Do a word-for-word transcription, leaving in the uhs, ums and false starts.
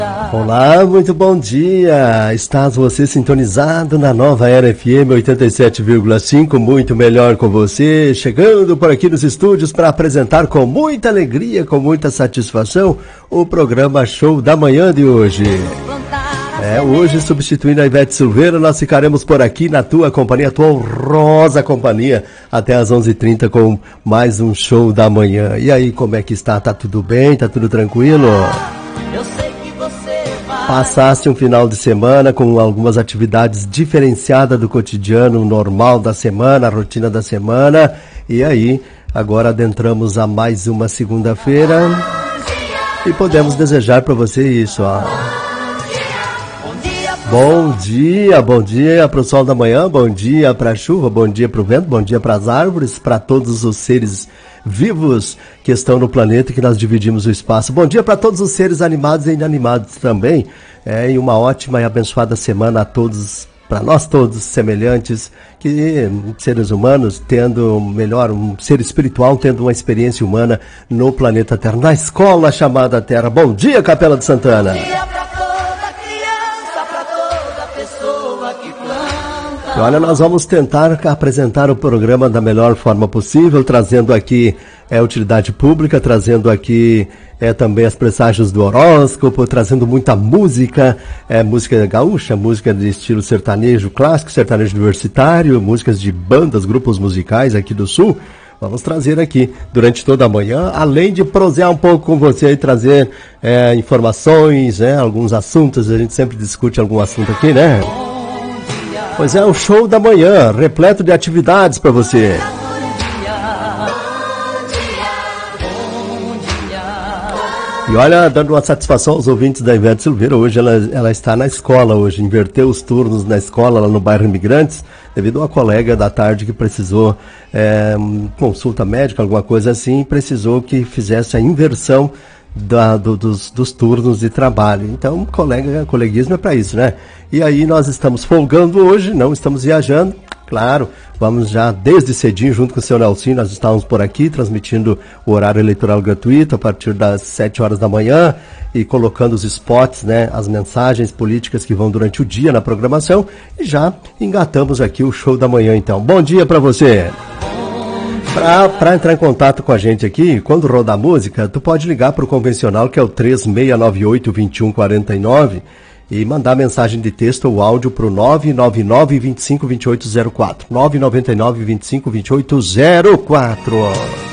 Olá, muito bom dia. Estás você sintonizado na Nova Era F M oitenta e sete vírgula cinco, muito melhor com você, chegando por aqui nos estúdios para apresentar com muita alegria, com muita satisfação, o programa Show da Manhã de hoje. É, hoje, substituindo a Ivete Silveira, nós ficaremos por aqui na tua companhia, tua honrosa companhia, até às onze e trinta com mais um Show da Manhã. E aí, como é que está? Tá tudo bem? Tá tudo tranquilo? Eu sei que você vai... Passaste um final de semana com algumas atividades diferenciadas do cotidiano normal da semana, a rotina da semana. E aí, agora adentramos a mais uma segunda-feira e podemos desejar para você isso, ó. Bom dia, bom dia para o sol da manhã, bom dia para a chuva, bom dia para o vento, bom dia para as árvores, para todos os seres vivos que estão no planeta e que nós dividimos o espaço. Bom dia para todos os seres animados e inanimados também. É, e uma ótima e abençoada semana a todos, para nós todos semelhantes, que seres humanos tendo, melhor, um ser espiritual tendo uma experiência humana no planeta Terra, na escola chamada Terra. Bom dia, Capela de Santana. E olha, nós vamos tentar apresentar o programa da melhor forma possível, trazendo aqui é, utilidade pública, trazendo aqui é, também as presságios do horóscopo, trazendo muita música, é, música gaúcha, música de estilo sertanejo clássico, sertanejo universitário, músicas de bandas, grupos musicais aqui do Sul. Vamos trazer aqui durante toda a manhã, além de prosear um pouco com você e trazer é, informações, é, alguns assuntos, a gente sempre discute algum assunto aqui, né? Pois é, o Show da Manhã, repleto de atividades para você. E olha, dando uma satisfação aos ouvintes da Ivete Silveira, hoje ela, ela está na escola, hoje inverteu os turnos na escola, lá no bairro Imigrantes, devido a uma colega da tarde que precisou, é, consulta médica, alguma coisa assim, precisou que fizesse a inversão Da, do, dos, dos turnos de trabalho. Então, colega, coleguismo é para isso, né? E aí nós estamos folgando hoje, não estamos viajando, claro, vamos já desde cedinho, junto com o seu Nelsinho, nós estávamos por aqui, transmitindo o horário eleitoral gratuito a partir das sete horas da manhã e colocando os spots, né, as mensagens políticas que vão durante o dia na programação, e já engatamos aqui o Show da Manhã, então. Bom dia para você! Para entrar em contato com a gente aqui, quando rodar música, tu pode ligar para o convencional, que é o três seis nove oito, dois um quatro nove, e mandar mensagem de texto ou áudio para o nove nove nove, dois cinco, dois oito zero quatro. nove nove nove, dois cinco, dois oito zero quatro.